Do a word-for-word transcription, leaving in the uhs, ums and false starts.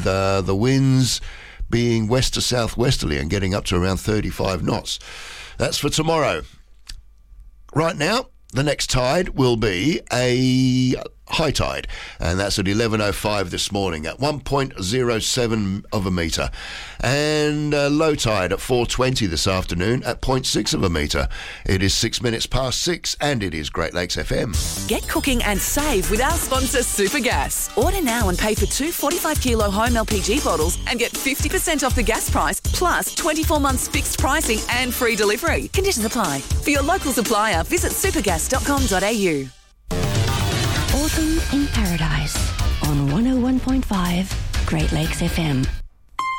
with uh, the winds being west to southwesterly and getting up to around thirty-five knots. That's for tomorrow. Right now, the next tide will be a high tide, and that's at eleven oh five this morning at one point oh seven of a metre, and uh, low tide at four twenty this afternoon at zero point six of a metre. It is six minutes past six, and it is Great Lakes F M. Get cooking and save with our sponsor Supergas. Order now and pay for two forty-five kilo home L P G bottles and get fifty percent off the gas price, plus twenty-four months fixed pricing and free delivery. Conditions apply. For your local supplier, visit supergas dot com dot a u. Autumn in Paradise on one oh one point five Great Lakes F M.